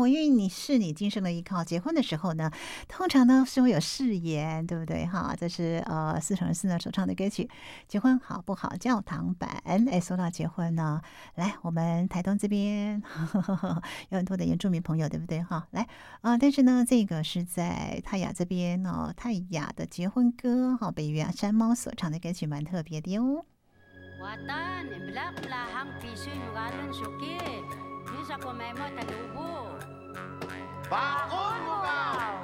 因为你是你今生的依靠。结婚的时候呢，通常呢是会有誓言，对不对哈？这是4乘4呢所唱的歌曲《结婚好不好》教堂版。哎，说到结婚呢，来我们台东这边有很多的原住民朋友，对不对哈？来但是呢，这个是在泰雅这边哦，泰雅的结婚歌哈，北原山猫所唱的歌曲蛮特别的哟。 Watan, iblak lahang piso yung galon suki. Yung sa kumay mo talubo. Bakon mo ka!